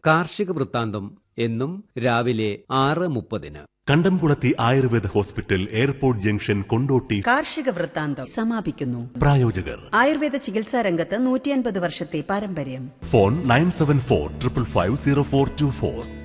കാർഷിക വൃത്താന്തം എന്നും രാവിലെ 6:30. കണ്ടംകുളത്തി Ayurveda hospital, airport junction, Kondotty. കാർഷിക വൃത്താന്തം സമാപിക്കുന്നു. പ്രായോജകർ ആയുർവേദ ചികിത്സാ രംഗത്ത് 150 വർഷത്തെ പാരമ്പര്യം. ഫോൺ 9745550424.